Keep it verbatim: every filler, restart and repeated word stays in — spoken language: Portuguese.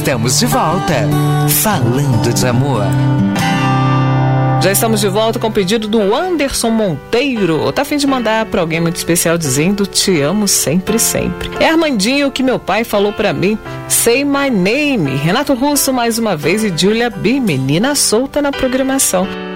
estamos de volta, falando de amor. Já estamos de volta com o pedido do Anderson Monteiro. Tá a fim de mandar para alguém muito especial dizendo te amo sempre, sempre. É Armandinho que meu pai falou para mim. Say my name. Renato Russo mais uma vez e Julia B, menina solta na programação.